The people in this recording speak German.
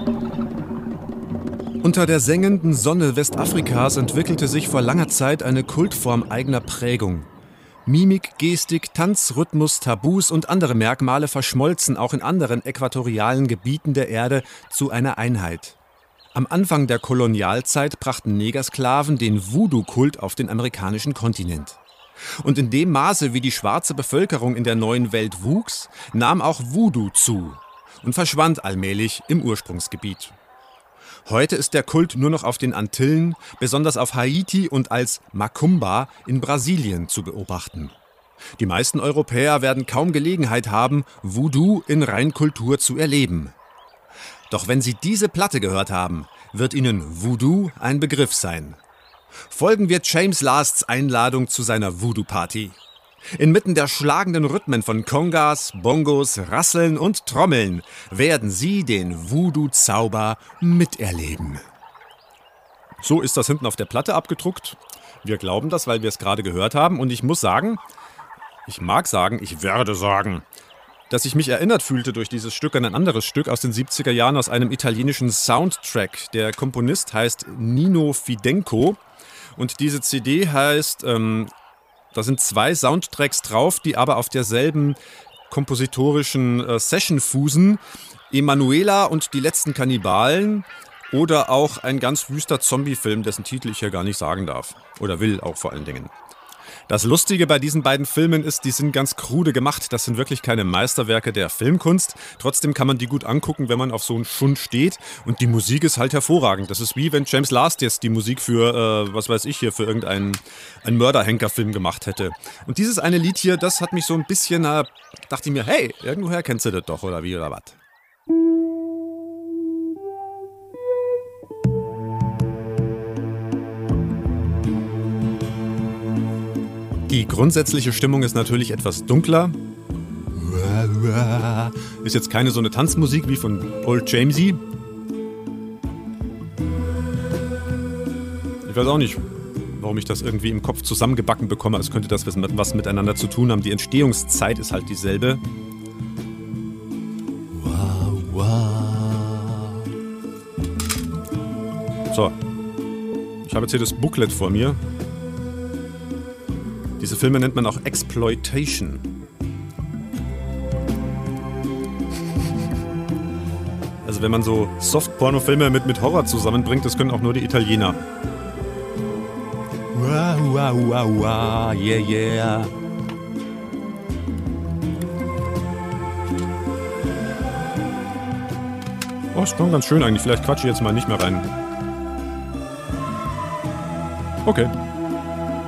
Unter der sengenden Sonne Westafrikas entwickelte sich vor langer Zeit eine Kultform eigener Prägung. Mimik, Gestik, Tanz, Rhythmus, Tabus und andere Merkmale verschmolzen auch in anderen äquatorialen Gebieten der Erde zu einer Einheit. Am Anfang der Kolonialzeit brachten Negersklaven den Voodoo-Kult auf den amerikanischen Kontinent. Und in dem Maße, wie die schwarze Bevölkerung in der neuen Welt wuchs, nahm auch Voodoo zu und verschwand allmählich im Ursprungsgebiet. Heute ist der Kult nur noch auf den Antillen, besonders auf Haiti und als Macumba in Brasilien zu beobachten. Die meisten Europäer werden kaum Gelegenheit haben, Voodoo in Reinkultur zu erleben. Doch wenn sie diese Platte gehört haben, wird ihnen Voodoo ein Begriff sein. Folgen wir James Lasts Einladung zu seiner Voodoo-Party. Inmitten der schlagenden Rhythmen von Congas, Bongos, Rasseln und Trommeln werden Sie den Voodoo-Zauber miterleben. So ist das hinten auf der Platte abgedruckt. Wir glauben das, weil wir es gerade gehört haben. Und ich muss sagen, ich werde sagen, dass ich mich erinnert fühlte durch dieses Stück an ein anderes Stück aus den 70er Jahren aus einem italienischen Soundtrack. Der Komponist heißt Nino Fidenco und diese CD heißt... Da sind 2 Soundtracks drauf, die aber auf derselben kompositorischen Session fußen. Emanuela und die letzten Kannibalen oder auch ein ganz wüster Zombie-Film, dessen Titel ich hier gar nicht sagen darf. Oder will auch vor allen Dingen. Das Lustige bei diesen beiden Filmen ist, die sind ganz krude gemacht. Das sind wirklich keine Meisterwerke der Filmkunst. Trotzdem kann man die gut angucken, wenn man auf so einen Schund steht. Und die Musik ist halt hervorragend. Das ist wie wenn James Last jetzt die Musik für, für irgendeinen Mörderhenker-Film gemacht hätte. Und dieses eine Lied hier, das hat mich so ein bisschen, dachte ich mir, hey, irgendwoher kennst du das doch, oder wie, oder was? Die grundsätzliche Stimmung ist natürlich etwas dunkler. Ist jetzt keine so eine Tanzmusik wie von Old Jamesy. Ich weiß auch nicht, warum ich das irgendwie im Kopf zusammengebacken bekomme. Als könnte das was miteinander zu tun haben. Die Entstehungszeit ist halt dieselbe. So, ich habe jetzt hier das Booklet vor mir. Diese Filme nennt man auch Exploitation. Also wenn man so Soft-Porno-Filme mit Horror zusammenbringt, das können auch nur die Italiener. Yeah, yeah. Oh, ist schon ganz schön eigentlich. Vielleicht quatsche ich jetzt mal nicht mehr rein. Okay.